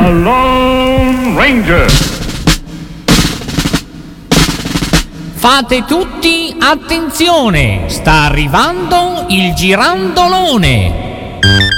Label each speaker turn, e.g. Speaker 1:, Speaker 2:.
Speaker 1: The Lone Ranger.
Speaker 2: Fate tutti attenzione, sta arrivando il girandolone.